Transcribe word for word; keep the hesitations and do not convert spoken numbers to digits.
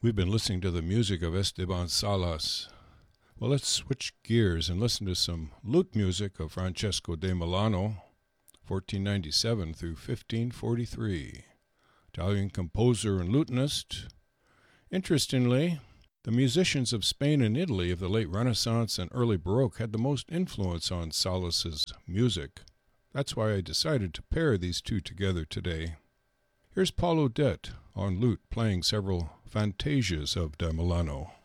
We've been listening to the music of Esteban Salas. Well, let's switch gears and listen to some lute music of Francesco de Milano, fourteen ninety-seven through fifteen forty-three. Italian composer and lutenist. Interestingly, the musicians of Spain and Italy of the late Renaissance and early Baroque had the most influence on Salas's music. That's why I decided to pair these two together today. Here's Paul Odette on lute playing several fantasias of de Milano.